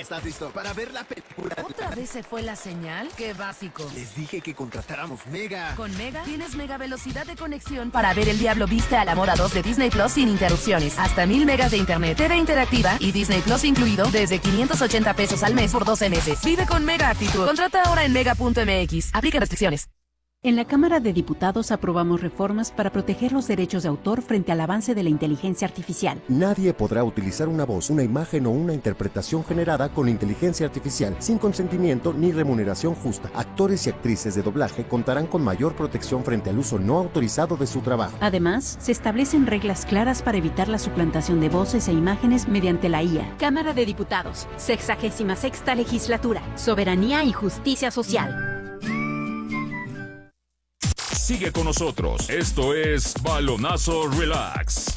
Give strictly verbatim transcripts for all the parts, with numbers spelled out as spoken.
¿Estás listo para ver la película? ¿Otra vez se fue la señal? ¡Qué básico! Les dije que contratáramos Mega. Con Mega tienes mega velocidad de conexión para ver El Diablo Viste a la Moda dos de Disney Plus sin interrupciones. Hasta mil megas de internet, T V interactiva y Disney Plus incluido desde quinientos ochenta pesos al mes por doce meses. Vive con Mega actitud. Contrata ahora en mega punto m x. Aplica restricciones. En la Cámara de Diputados aprobamos reformas para proteger los derechos de autor frente al avance de la inteligencia artificial. Nadie podrá utilizar una voz, una imagen o una interpretación generada con inteligencia artificial sin consentimiento ni remuneración justa. Actores y actrices de doblaje contarán con mayor protección frente al uso no autorizado de su trabajo. Además, se establecen reglas claras para evitar la suplantación de voces e imágenes mediante la I A. Cámara de Diputados, sexagésima sexta legislatura, soberanía y justicia social. Sigue con nosotros. Esto es Balonazo Relax.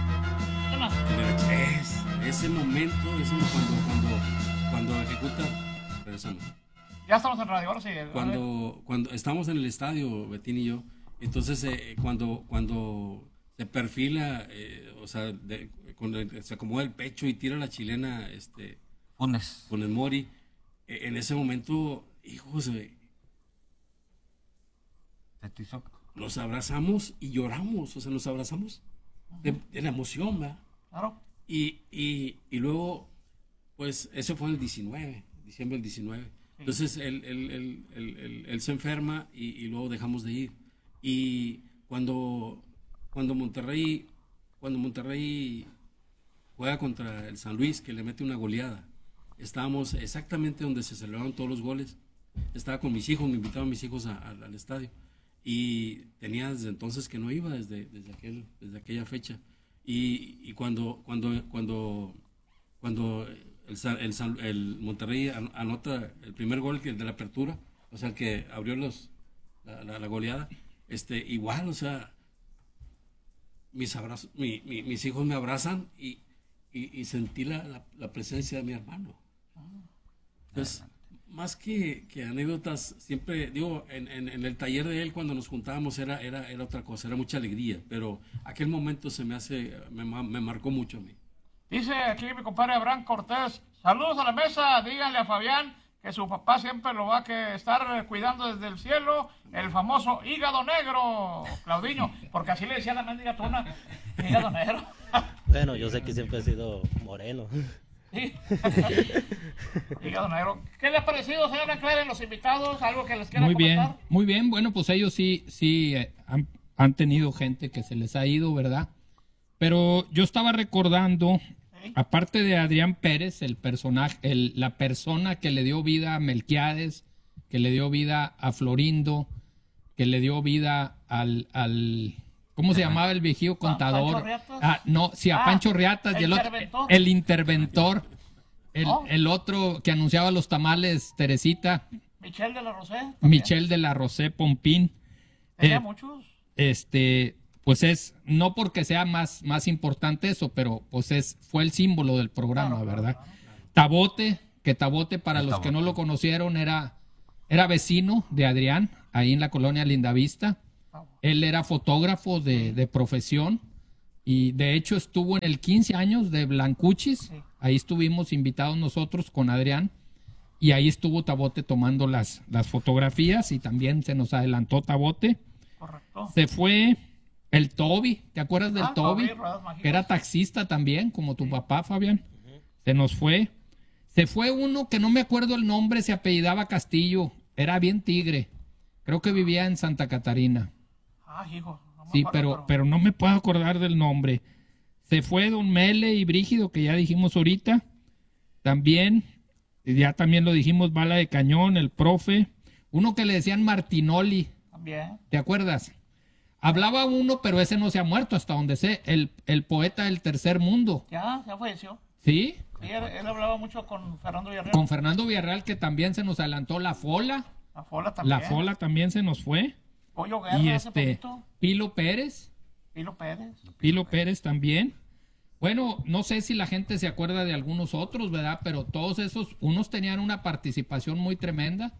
Es ese momento, es cuando, cuando, cuando ejecuta. Regresamos. Ya estamos en radio, ahora sí. Cuando, cuando estamos en el estadio, Betín y yo, entonces eh, cuando, cuando se perfila, eh, o sea, de, cuando se acomoda el pecho y tira la chilena, este, Funes. con el Mori, eh, en ese momento, hijos, eh, nos abrazamos y lloramos, o sea, nos abrazamos de, de la emoción, ¿verdad? Claro. Y, y, y luego, pues, ese fue en el diecinueve, diciembre del diecinueve. Sí. Entonces, él, él, él, él, él, él se enferma y, y luego dejamos de ir. Y cuando, cuando Monterrey, cuando Monterrey juega contra el San Luis, que le mete una goleada, estábamos exactamente donde se celebraron todos los goles. Estaba con mis hijos, me invitaban mis hijos a, a, al estadio. Y tenía desde entonces que no iba, desde, desde, aquel, desde aquella fecha. Y, y cuando, cuando, cuando, cuando el, el, el Monterrey anota el primer gol, que el de la apertura, o sea, el que abrió los, la, la, la goleada, este, igual, o sea, mis, abrazos, mi, mi, mis hijos me abrazan y, y, y sentí la, la, la presencia de mi hermano. Entonces, más que, que anécdotas, siempre, digo, en, en, en el taller de él cuando nos juntábamos era, era, era otra cosa, era mucha alegría, pero aquel momento se me hace, me, me marcó mucho a mí. Dice aquí mi compadre Abraham Cortés, saludos a la mesa, díganle a Fabián que su papá siempre lo va a que estar cuidando desde el cielo, el famoso hígado negro, Claudiño, porque así le decía la mendiga tuna, hígado negro. Bueno, yo sé que siempre he sido moreno. Sí. Hígado negro. ¿Qué le ha parecido, señora Claire, los invitados? ¿Algo que les quiera muy comentar? Bien, muy bien. Bueno, pues ellos sí, sí eh, han, han tenido gente que se les ha ido, ¿verdad? Pero yo estaba recordando, ¿sí? Aparte de Adrián Pérez, el personaje, el, la persona que le dio vida a Melquiades, que le dio vida a Florindo, que le dio vida al... al ¿cómo se llamaba el viejío contador? ¿Pancho Riatas? Ah, no, sí, a Ah, Pancho Riatas el y el otro, interventor. el interventor, el, Oh. el otro que anunciaba los tamales, Teresita, Michelle de la Rosé. también. Michelle de la Rosé Pompín. Tenía Eh, muchos. este, pues es, no porque sea más, más importante eso, pero pues es, fue el símbolo del programa, Claro, ¿verdad? claro, claro. Tabote, que Tabote, para El los Tabote. que no lo conocieron, era, era vecino de Adrián, ahí en la colonia Lindavista. Él era fotógrafo de, de profesión y de hecho estuvo en el quince años de Blancuchis. Sí. Ahí estuvimos invitados nosotros con Adrián y ahí estuvo Tabote tomando las, las fotografías y también se nos adelantó Tabote. Correcto. Se fue el Toby, ¿te acuerdas del Ah, Toby? Toby, Ruedas Mágicas. Que era taxista también, como tu papá, Fabián. Se nos fue. Se fue uno que no me acuerdo el nombre, se apellidaba Castillo, era bien tigre. Creo que vivía en Santa Catarina. Ah, hijo. No me Sí, acuerdo, pero, pero no me puedo acordar del nombre. Se fue Don Mele y Brígido, que ya dijimos ahorita. También, ya también lo dijimos, Bala de Cañón, el profe. Uno que le decían Martinoli, También. ¿te acuerdas? Hablaba uno, pero ese no se ha muerto hasta donde sé, el, el poeta del tercer mundo. Ya, ya falleció. ¿Sí? Sí, él, él hablaba mucho con Fernando Villarreal. Con Fernando Villarreal, que también se nos adelantó la Fola. La Fola también. La Fola también se nos fue. Pollo Guerra Y hace este, poquito. Pilo Pérez. Pilo Pérez. Pilo Pérez también. Bueno, no sé si la gente se acuerda de algunos otros, ¿verdad? Pero todos esos, unos tenían una participación muy tremenda.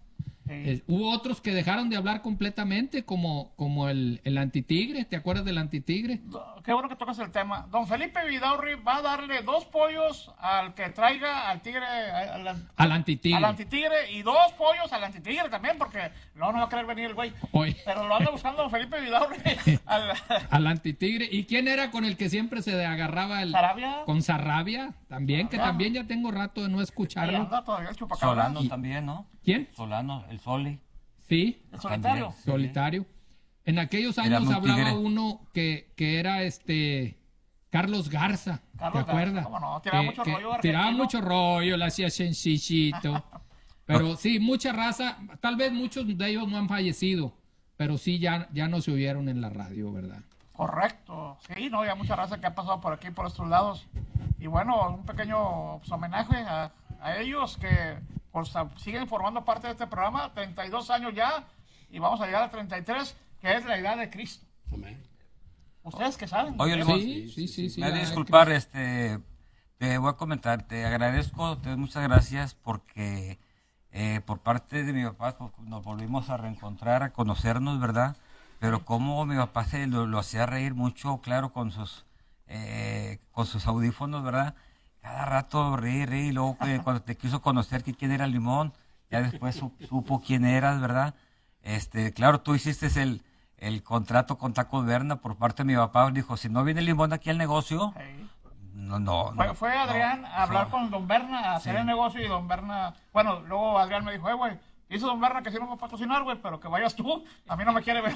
Eh, hubo otros que dejaron de hablar completamente, como, como el, el antitigre. ¿Te acuerdas del antitigre? Qué bueno que tocas el tema. Don Felipe Vidaurri va a darle dos pollos al que traiga al tigre, al, al antitigre. Al antitigre y dos pollos al antitigre también, porque luego no va a querer venir el güey. Oye. Pero lo anda buscando don Felipe Vidaurri. al... al antitigre. ¿Y quién era con el que siempre se agarraba el... ¿Sarabia? Con Sarabia, también, que también ya tengo rato de no escucharlo. Anda todavía el chupacabra. Solano también, ¿no? ¿Quién? Solano, el Soli. Sí. El solitario. También. Solitario. En aquellos Era años un hablaba tigre. uno que, que era este Carlos Garza, Carlos ¿te acuerdas? Garza, ¿cómo no? Tiraba Que- mucho que rollo Tiraba argentino. mucho rollo, le hacía sencillito. Pero sí, mucha raza, tal vez muchos de ellos no han fallecido, pero sí ya, ya no se oyeron en la radio, ¿verdad? Correcto. Sí, no, hay mucha raza que ha pasado por aquí, por estos lados. Y bueno, un pequeño pues, homenaje a, a ellos que pues, siguen formando parte de este programa, treinta y dos años ya, y vamos a llegar a treinta y tres, que es la edad de Cristo. Amén. ¿Ustedes qué saben? Oye, ¿Qué? Limón, Sí, sí, sí, sí. me ha de la- disculpar, este, te voy a comentar, te agradezco, te doy muchas gracias porque eh, por parte de mi papá pues, nos volvimos a reencontrar, a conocernos, ¿verdad? Pero como mi papá se lo, lo hacía reír mucho, claro, con sus, eh, con sus audífonos, ¿verdad? Cada rato reír, reír, y luego que cuando te quiso conocer que quién era Limón, ya después su- supo quién eras, ¿verdad? Este, claro, tú hiciste el, el contrato con Tacos Berna por parte de mi papá, dijo, si no viene Limón aquí al negocio, Sí. no, no, Fue, no, fue Adrián no, a hablar no. con don Berna, a hacer Sí. el negocio, y don Berna, bueno, luego Adrián me dijo, eh, güey, dice don Berna que sí nos va a patrocinar, güey, pero que vayas tú, a mí no me quiere ver.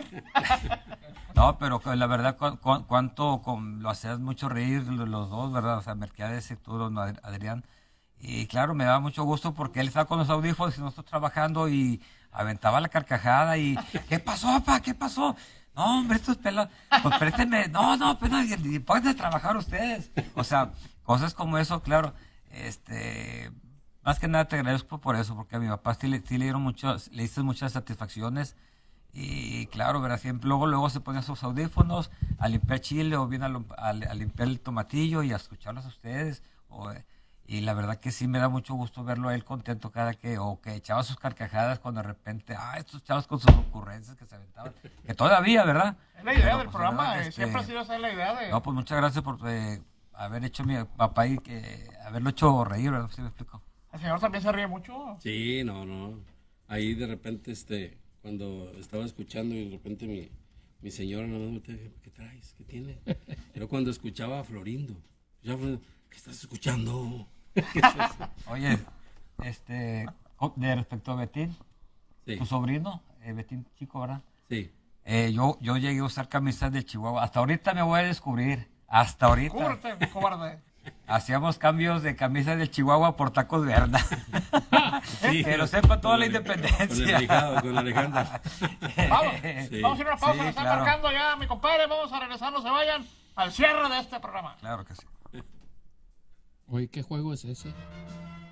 No, pero que la verdad, cu- cu- cuánto con- lo hacías mucho reír lo- los dos, ¿verdad? O sea, Mercedes y tú, don Ad- Adrián. Y claro, me daba mucho gusto porque él estaba con los audífonos y nosotros trabajando y aventaba la carcajada y, ¿qué pasó, papá? ¿Qué pasó? No, hombre, estos pelos, pues présteme, no, no, pues no, y- y pónganse a trabajar ustedes. O sea, cosas como eso, claro, este, más que nada te agradezco por eso, porque a mi papá sí le, sí le dieron muchas, le hice muchas satisfacciones. Y claro, ¿verdad? Siempre, luego, luego se ponía sus audífonos a limpiar chile o bien a, lo- a- a limpiar el tomatillo y a escucharlos a ustedes. O, eh, y la verdad que sí me da mucho gusto verlo a él contento cada que, o que echaba sus carcajadas cuando de repente, ah, estos chavos con sus ocurrencias que se aventaban. Que todavía, ¿verdad? Es la idea Pero, del pues, programa, ¿verdad? eh, Este, siempre ha sido esa la idea de... No, pues muchas gracias por eh, haber hecho a mi papá y que haberlo hecho reír, ¿verdad? ¿Sí me explico? El señor también se ríe mucho. Sí, no, no. Ahí de repente, este, cuando estaba escuchando y de repente mi, mi señora nada más me dice, ¿qué traes? ¿Qué tiene? Yo cuando escuchaba a Florindo, ya, ¿qué estás escuchando? Oye, este, co- de respecto a Betín, Sí, tu sobrino, eh, Betín Chico, ¿verdad? sí. Eh, yo, yo llegué a usar camisas de Chihuahua. Hasta ahorita me voy a descubrir. Hasta ahorita. Cúbrete, cobarde. Hacíamos cambios de camisas de Chihuahua por tacos Berna. Sí. Que lo sepa toda Con la el- independencia. Con el ahijado, con Alejandro. Vamos, Sí. vamos a ir a una pausa, Sí, me están claro. marcando ya, mi compadre, vamos a regresar, no se vayan, al cierre de este programa. Claro que sí. Oye, ¿qué juego es ese?